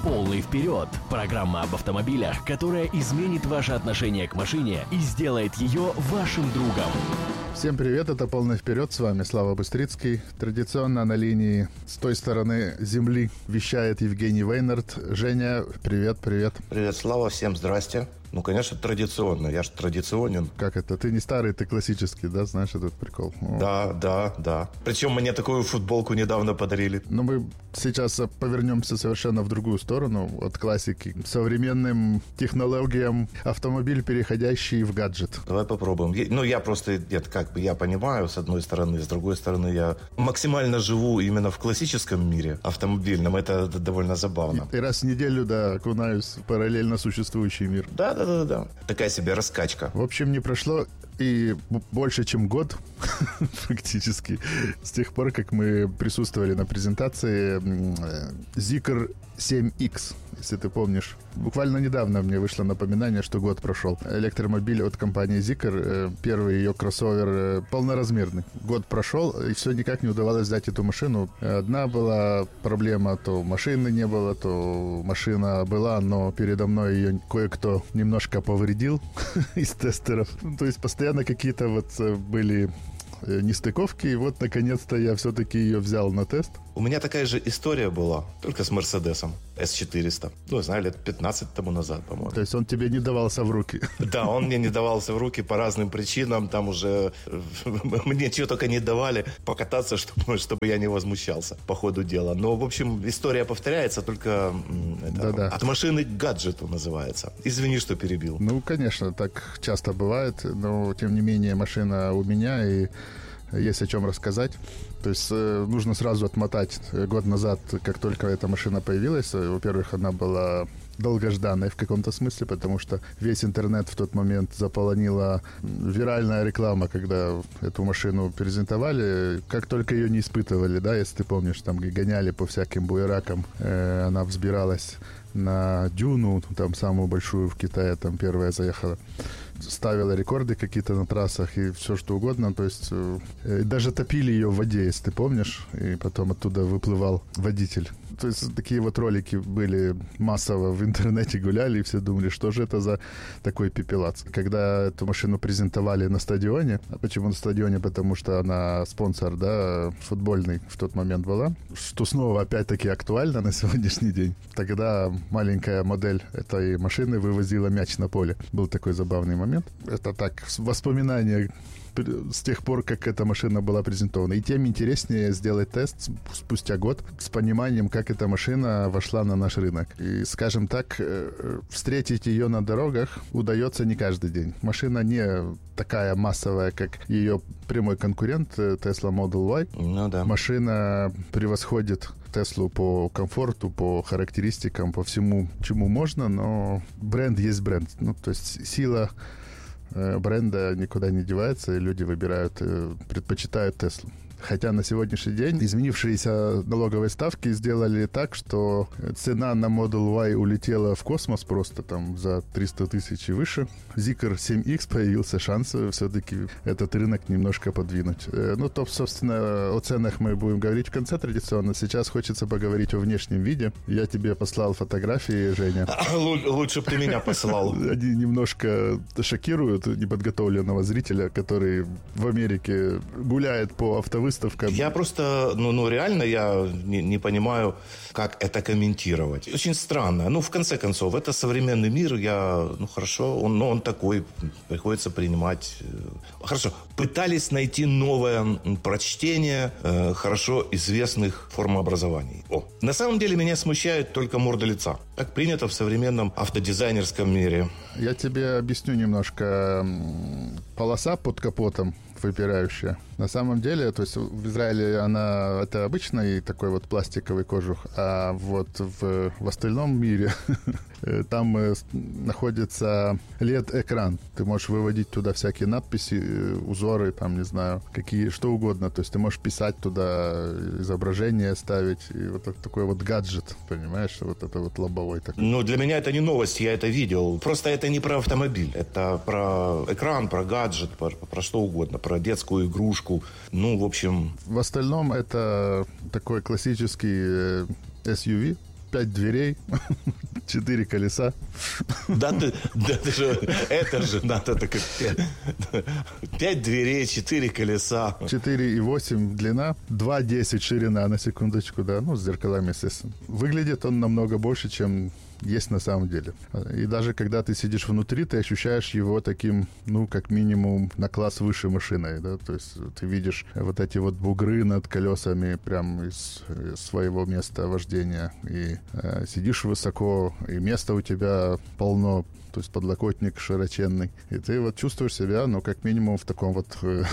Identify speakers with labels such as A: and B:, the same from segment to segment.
A: «Полный вперед» – программа об автомобилях, которая изменит ваше отношение к машине и сделает ее вашим другом.
B: Всем привет, это «Полный вперед», с вами Слава Быстрицкий. Традиционно на линии с той стороны земли вещает Евгений Вейнард. Женя, привет.
C: Привет, Слава, всем здрасте. Ну, конечно, традиционно, я же традиционен.
B: Как это? Ты не старый, ты классический, да? Знаешь этот прикол?
C: Да. Причем мне такую футболку недавно подарили.
B: Но мы сейчас повернемся совершенно в другую сторону от классики. К современным технологиям автомобиль, переходящий в гаджет.
C: Давай попробуем. Я понимаю, с одной стороны. С другой стороны, я максимально живу именно в классическом мире автомобильном. Это довольно забавно.
B: И раз в неделю, да, окунаюсь в параллельно существующий мир.
C: Да. Такая себе раскачка.
B: В общем, не прошло и больше, чем год, фактически, с тех пор, как мы присутствовали на презентации Zeekr 7X, если ты помнишь. Буквально недавно мне вышло напоминание, что год прошел. Электромобиль от компании Zeekr, первый ее кроссовер, полноразмерный. Год прошел, и все никак не удавалось взять эту машину. Одна была проблема, то машины не было, то машина была, но передо мной ее кое-кто немножко повредил из тестеров. То есть постоянно какие-то вот были нестыковки, и вот наконец-то я все-таки ее взял на тест.
C: У меня такая же история была, только с Мерседесом S400. Лет 15 тому назад, по-моему.
B: То есть он тебе не давался в руки?
C: Да, он мне не давался в руки по разным причинам. Там уже мне чего только не давали покататься, чтобы я не возмущался по ходу дела. Но, в общем, история повторяется, только от машины к гаджету называется. Извини, что перебил.
B: Ну, конечно, так часто бывает. Но, тем не менее, машина у меня, и есть о чем рассказать. То есть нужно сразу отмотать год назад, как только эта машина появилась. Во-первых, она была долгожданной в каком-то смысле, потому что весь интернет в тот момент заполонила виральная реклама, когда эту машину презентовали. Как только ее не испытывали, да, если ты помнишь, там гоняли по всяким буеракам, она взбиралась на дюну, там самую большую в Китае, там первая заехала, ставила рекорды какие-то на трассах и все что угодно, то есть даже топили ее в воде, если ты помнишь, и потом оттуда выплывал водитель. То есть такие вот ролики были массово в интернете, гуляли, и все думали, что же это за такой пепелац. Когда эту машину презентовали на стадионе, а почему на стадионе? Потому что она спонсор, да, футбольный в тот момент была, что снова опять-таки актуально на сегодняшний день. Тогда маленькая модель этой машины вывозила мяч на поле. Был такой забавный момент. Это так, воспоминания с тех пор, как эта машина была презентована. И тем интереснее сделать тест спустя год с пониманием, как эта машина вошла на наш рынок. И, скажем так, встретить ее на дорогах удается не каждый день. Машина не такая массовая, как ее прямой конкурент Tesla Model Y.
C: Ну да.
B: Машина превосходит Теслу по комфорту, по характеристикам, по всему, чему можно, но бренд есть бренд. Ну, то есть сила бренда никуда не девается, и люди предпочитают Теслу. Хотя на сегодняшний день изменившиеся налоговые ставки сделали так, что цена на Model Y улетела в космос просто там за 300 тысяч и выше. Zeekr 7X появился шанс все-таки этот рынок немножко подвинуть. Ну, то, собственно, о ценах мы будем говорить в конце традиционно. Сейчас хочется поговорить о внешнем виде. Я тебе послал фотографии, Женя.
C: Лучше бы ты меня послал.
B: Они немножко шокируют неподготовленного зрителя, который в Америке гуляет по автовыставкам.
C: Я просто, реально я не понимаю, как это комментировать. Очень странно. В конце концов, это современный мир. Хорошо, он такой, приходится принимать. Хорошо, пытались найти новое прочтение хорошо известных формообразований. На самом деле меня смущает только морда лица. Так принято в современном автодизайнерском мире.
B: Я тебе объясню немножко. Полоса под капотом выпирающая. На самом деле, то есть в Израиле это обычный такой вот пластиковый кожух, а вот в остальном мире там находится LED-экран. Ты можешь выводить туда всякие надписи, узоры, там, не знаю, что угодно. То есть ты можешь писать туда, изображение ставить, и вот такой вот гаджет, понимаешь, вот это вот лобовой такой.
C: Для меня это не новость, я это видел. Просто это не про автомобиль, это про экран, про гаджет, про что угодно, про детскую игрушку. В общем...
B: В остальном это такой классический SUV, 5 дверей, 4 колеса.
C: Это же надо так 5 дверей, 4 колеса.
B: 4,8 длина, 2,10 ширина, на секундочку, да, ну, с зеркалами, естественно. Выглядит он намного больше, чем есть на самом деле. И даже когда ты сидишь внутри, ты ощущаешь его таким, ну, как минимум, на класс выше машиной, да, то есть ты видишь вот эти вот бугры над колесами прямо из своего места вождения, и сидишь высоко, и места у тебя полно, то есть подлокотник широченный, и ты вот чувствуешь себя, ну, как минимум в таком вот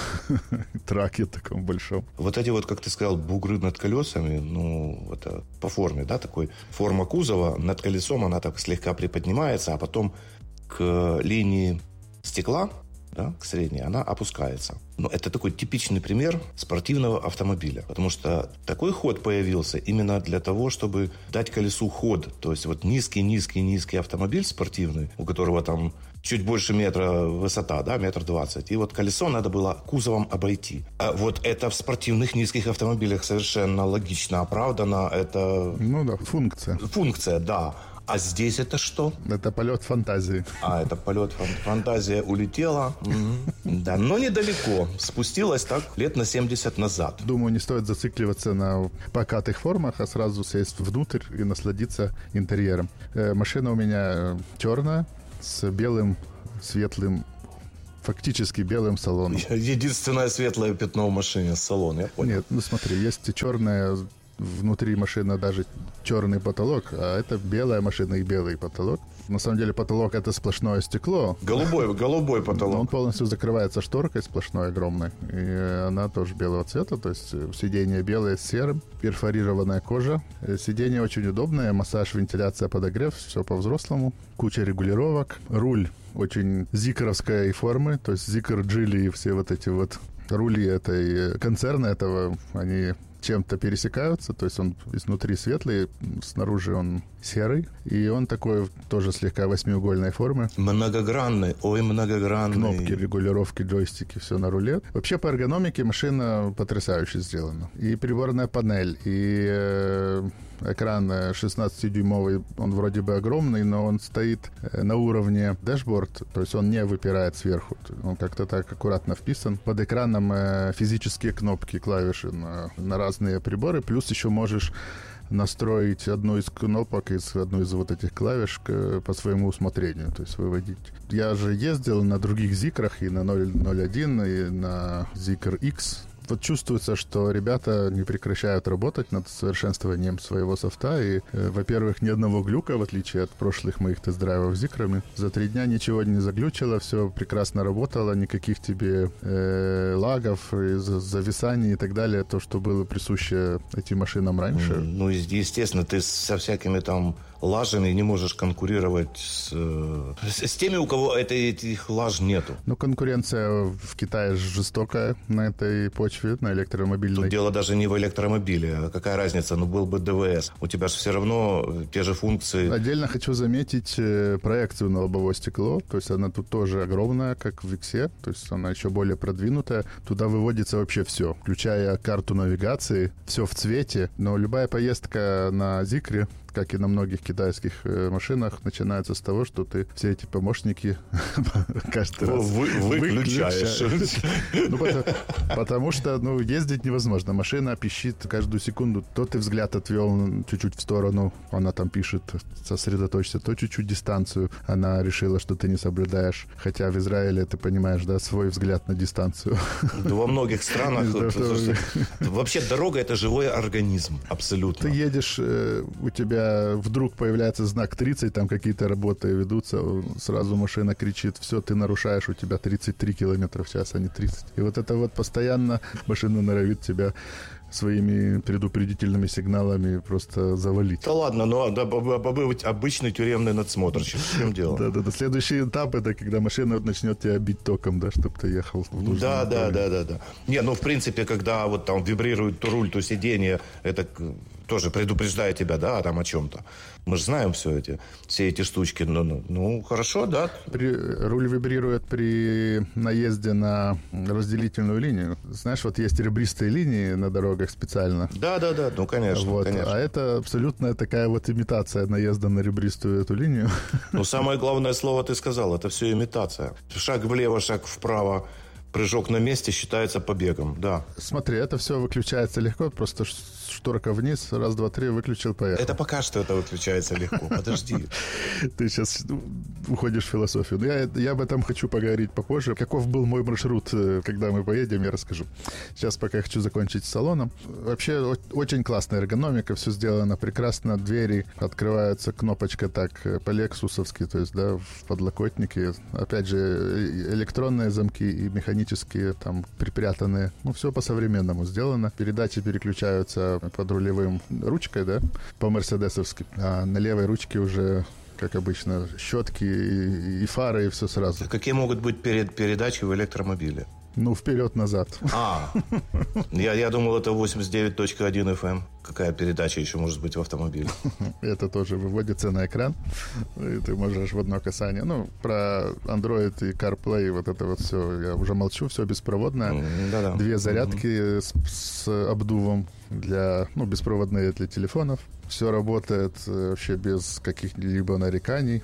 B: траке таком большом.
C: Вот эти вот, как ты сказал, бугры над колесами, ну, это по форме, да, такой форма кузова, над колесом она так слегка приподнимается, а потом к линии стекла, да, к средней, она опускается. Но это такой типичный пример спортивного автомобиля, потому что такой ход появился именно для того, чтобы дать колесу ход. То есть вот низкий автомобиль спортивный, у которого там чуть больше метра высота, да, 1,20 м, и вот колесо надо было кузовом обойти. А вот это в спортивных низких автомобилях совершенно логично, оправдано. Это...
B: Ну да, функция.
C: Функция, да. А здесь это что?
B: Это полет фантазии.
C: Это полет фантазия улетела. Да, но недалеко. Спустилась так лет на 70 назад.
B: Думаю, не стоит зацикливаться на покатых формах, а сразу сесть внутрь и насладиться интерьером. Машина у меня черная, с белым, светлым, фактически белым салоном.
C: Единственное светлое пятно в машине — салон, я понял.
B: Нет, ну смотри, есть черная... Внутри машины даже черный потолок, а это белая машина и белый потолок. На самом деле потолок — это сплошное стекло.
C: Голубой потолок.
B: Он полностью закрывается шторкой сплошной, огромной. И она тоже белого цвета, то есть сиденье белое с серым, перфорированная кожа. Сиденье очень удобное, массаж, вентиляция, подогрев, все по-взрослому. Куча регулировок. Руль очень зикеровской формы, то есть зикер, Джили и все вот эти вот рули этой концерна этого, они чем-то пересекаются, то есть он изнутри светлый, снаружи он серый, и он такой тоже слегка восьмиугольной формы.
C: Многогранный.
B: Кнопки, регулировки, джойстики, все на руле. Вообще по эргономике машина потрясающе сделана. И приборная панель, и экран 16-дюймовый, он вроде бы огромный, но он стоит на уровне дэшборд, то есть он не выпирает сверху. Он как-то так аккуратно вписан. Под экраном физические кнопки, клавиши на разные приборы, плюс еще можешь настроить одну из кнопок, одну из вот этих клавиш по своему усмотрению, то есть выводить. Я же ездил на других зикрах, и на 0.01, и на Zikr X. Вот чувствуется, что ребята не прекращают работать над совершенствованием своего софта. И, во-первых, ни одного глюка, в отличие от прошлых моих тест-драйвов с зикрами. За 3 дня ничего не заглючило, все прекрасно работало, никаких тебе лагов, зависаний и так далее. То, что было присуще этим машинам раньше.
C: Ну, естественно, ты со всякими там лажами не можешь конкурировать с теми, у кого этих лаж нету.
B: Ну, конкуренция в Китае жестокая на этой почве, на электромобильной.
C: Тут дело даже не в электромобиле. Какая разница? Ну, был бы ДВС. У тебя же все равно те же функции.
B: Отдельно хочу заметить проекцию на лобовое стекло. То есть она тут тоже огромная, как в Иксе. То есть она еще более продвинутая. Туда выводится вообще все, включая карту навигации. Все в цвете. Но любая поездка на Зикре, как и на многих китайских машинах, начинается с того, что ты все эти помощники каждый раз
C: выключаешь.
B: Ну, потому что, ну, ездить невозможно. Машина пищит каждую секунду. То ты взгляд отвел чуть-чуть в сторону, она там пишет, сосредоточься, то чуть-чуть дистанцию она решила, что ты не соблюдаешь. Хотя в Израиле, ты понимаешь, да, свой взгляд на дистанцию.
C: Да, во многих странах вообще дорога — это живой организм. Абсолютно.
B: Ты едешь, у тебя вдруг появляется знак 30, там какие-то работы ведутся, сразу машина кричит, все, ты нарушаешь, у тебя 33 километра в час, а не 30. И вот это вот постоянно машина норовит тебя своими предупредительными сигналами просто завалить.
C: Да ладно, ну быть обычный тюремный надсмотрщик. В чем дело?
B: Да. Следующий этап — это когда машина начнет тебя бить током, да, чтобы ты ехал в нужном направлении.
C: Да. Не, ну в принципе, когда вот там вибрирует то руль, то сиденье, это тоже предупреждает тебя, да, там о чем-то. Мы же знаем все эти штучки. Ну, хорошо, да.
B: Руль вибрирует при наезде на разделительную линию. Знаешь, вот есть ребристые линии на дорогах специально.
C: Да, ну, конечно,
B: вот.
C: конечно.
B: А это абсолютная такая вот имитация наезда на ребристую эту линию.
C: Ну, самое главное слово ты сказал, это все имитация. Шаг влево, шаг вправо. Прыжок на месте считается побегом, да.
B: Смотри, это все выключается легко, просто шторка вниз, раз, два, три, выключил, поехал.
C: Это пока что это выключается легко, подожди.
B: Ты сейчас уходишь в философию. Но я об этом хочу поговорить попозже. Каков был мой маршрут, когда мы поедем, я расскажу. Сейчас пока я хочу закончить с салоном. Вообще, очень классная эргономика, все сделано прекрасно. Двери открываются, кнопочка так по-лексусовски, то есть, да, в подлокотнике. Опять же, электронные замки и механические там припрятанные. Ну, все по-современному сделано. Передачи переключаются под рулевым ручкой, да, по-мерседесовски. А на левой ручке уже, как обычно, щетки и фары, и все сразу.
C: Какие могут быть передачи в электромобиле?
B: Ну, вперед-назад.
C: Я думал, это 89.1 FM. Какая передача еще может быть в автомобиле?
B: Это тоже выводится на экран. И ты можешь в одно касание. Ну, про Android и CarPlay, вот это вот все, я уже молчу, все беспроводное.
C: Да-да.
B: 2 зарядки с обдувом беспроводные для телефонов. Все работает вообще без каких-либо нареканий.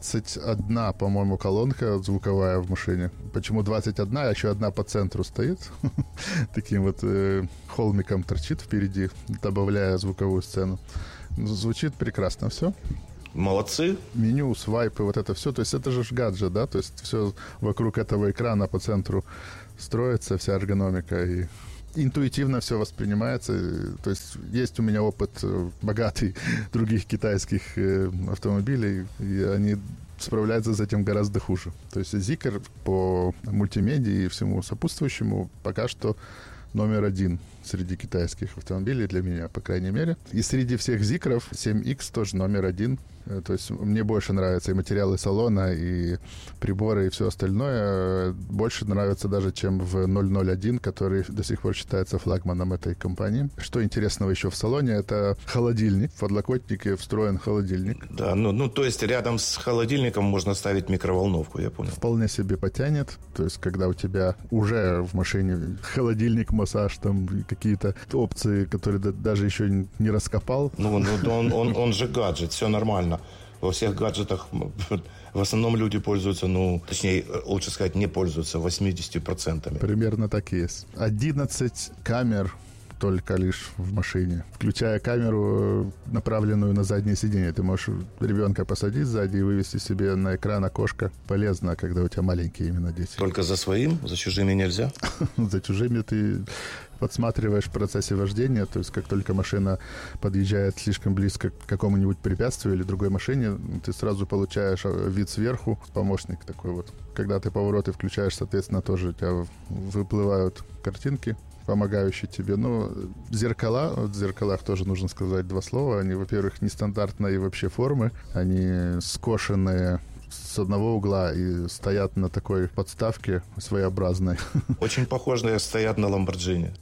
B: 21, по-моему, колонка звуковая в машине. Почему 21? А еще одна по центру стоит. Таким вот холмиком торчит впереди, добавляя звуковую сцену. Звучит прекрасно все.
C: Молодцы.
B: Меню, свайпы, вот это все. То есть это же гаджет, да? То есть все вокруг этого экрана по центру строится, вся эргономика, и интуитивно все воспринимается. То есть есть у меня опыт богатый других китайских автомобилей, и они справляются с этим гораздо хуже. То есть Zeekr по мультимедии и всему сопутствующему пока что номер 1 среди китайских автомобилей для меня, по крайней мере. И среди всех Zeekr'ов 7X тоже номер 1. То есть мне больше нравятся и материалы салона, и приборы, и все остальное. Больше нравится даже, чем в 001, который до сих пор считается флагманом этой компании. Что интересного еще в салоне, это холодильник. В подлокотнике встроен холодильник.
C: Да, то есть рядом с холодильником можно ставить микроволновку, я понял.
B: Вполне себе потянет. То есть когда у тебя уже в машине холодильник, массаж, там какие-то опции, которые даже еще не раскопал.
C: Он же гаджет, все нормально. Во всех гаджетах в основном люди пользуются, точнее, лучше сказать, не пользуются 80%.
B: Примерно так и есть. 11 камер только лишь в машине. Включая камеру, направленную на заднее сиденье. Ты можешь ребенка посадить сзади и вывести себе на экран окошко. Полезно, когда у тебя маленькие именно дети.
C: Только за своим? За чужими нельзя?
B: За чужими ты подсматриваешь в процессе вождения, то есть как только машина подъезжает слишком близко к какому-нибудь препятствию или другой машине, ты сразу получаешь вид сверху, помощник такой вот. Когда ты повороты включаешь, соответственно, тоже у тебя выплывают картинки, помогающие тебе. Зеркала, в зеркалах тоже нужно сказать 2 слова. Они, во-первых, нестандартной вообще формы, они скошенные с одного угла и стоят на такой подставке своеобразной.
C: Очень похоже, стоят на Ламборджини.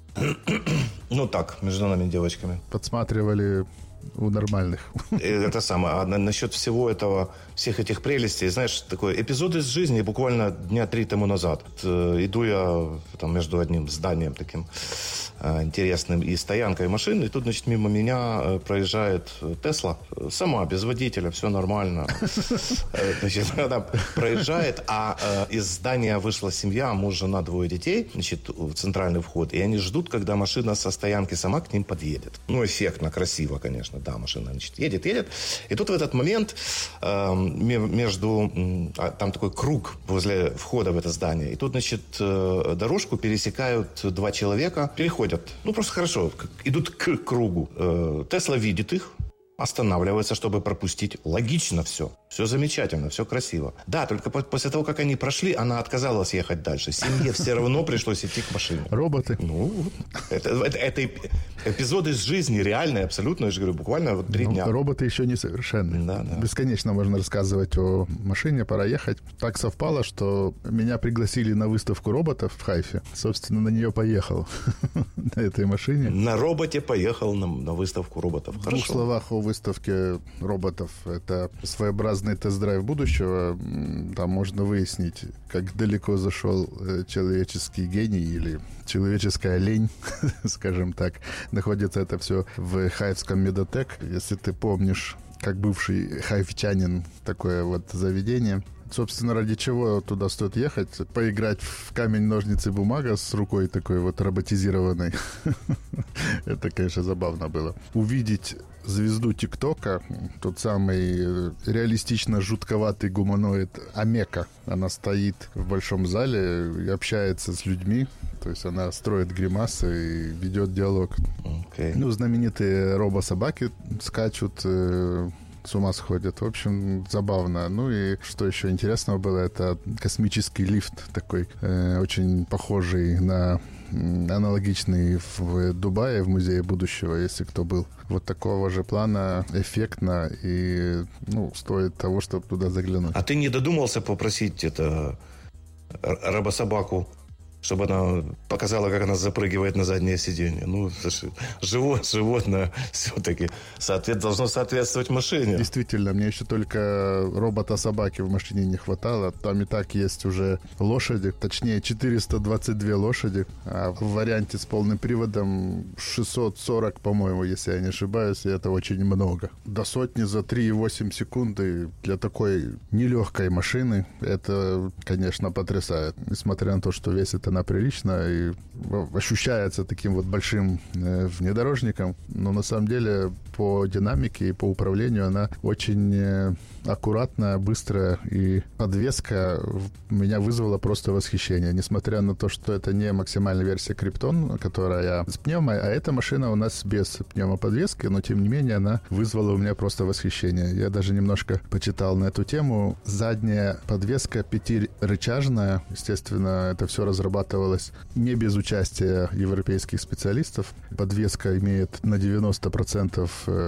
C: Между нами девочками.
B: Подсматривали у нормальных.
C: Это самое. А насчет всего этого, всех этих прелестей, знаешь, такой эпизод из жизни буквально дня 3 тому назад. Иду я там между одним зданием таким интересным и стоянкой машин, и тут, значит, мимо меня проезжает Тесла, сама, без водителя, все нормально. Значит, она проезжает, а из здания вышла семья, муж, жена, 2 детей, значит, в центральный вход, и они ждут, когда машина со стоянки сама к ним подъедет. Эффектно, красиво, конечно, да, машина, значит, едет, и тут в этот момент между, там такой круг возле входа в это здание, и тут, значит, дорожку пересекают 2 человека, переходят, просто хорошо, идут к кругу. Тесла видит их, останавливается, чтобы пропустить. Логично все. Все замечательно, все красиво. Да, только после того, как они прошли, она отказалась ехать дальше. Семье все равно пришлось идти к машине.
B: Роботы.
C: Ну, это эпизоды из жизни, реальные, абсолютно, я же говорю, буквально вот 3 дня.
B: Роботы еще несовершенны.
C: Да.
B: Бесконечно можно рассказывать о машине, пора ехать. Так совпало, что меня пригласили на выставку роботов в Хайфе. Собственно, на нее поехал на этой машине.
C: На роботе поехал на выставку роботов.
B: В 2 словах о выставке роботов. Это своеобразный тест-драйв будущего. Там можно выяснить, как далеко зашел человеческий гений или человеческая лень, скажем так. Находится это все в Хайфском Медотек. Если ты помнишь, как бывший хайфчанин, такое вот заведение. Собственно, ради чего туда стоит ехать? Поиграть в камень, ножницы, бумага с рукой такой вот роботизированной. Это, конечно, забавно было. Увидеть звезду ТикТока, тот самый реалистично жутковатый гуманоид Амека. Она стоит в большом зале и общается с людьми. То есть она строит гримасы и ведет диалог.
C: Okay.
B: Ну, знаменитые робособаки скачут, с ума сходят. В общем, забавно. Ну и что еще интересного было, это космический лифт такой, очень похожий на аналогичный в Дубае, в Музее будущего, если кто был. Вот такого же плана, эффектно и, стоит того, чтобы туда заглянуть.
C: А ты не додумался попросить робособаку, чтобы она показала, как она запрыгивает на заднее сиденье? Ну, животное все-таки должно соответствовать машине.
B: Действительно, мне еще только робота-собаки в машине не хватало. Там и так есть уже лошади, точнее 422 лошади, а в варианте с полным приводом 640, по-моему, если я не ошибаюсь, и это очень много. До сотни за 3,8 секунды для такой нелегкой машины это, конечно, потрясает. Несмотря на то, что весит она прилично и ощущается таким вот большим внедорожником, но на самом деле по динамике и по управлению она очень аккуратная, быстрая, и подвеска меня вызвала просто восхищение, несмотря на то, что это не максимальная версия Krypton, которая с пневмой, а эта машина у нас без пневмоподвески, но тем не менее она вызвала у меня просто восхищение. Я даже немножко почитал на эту тему. Задняя подвеска 5-рычажная, естественно, это все разрабатывалось не без участия европейских специалистов. Подвеска имеет на 90%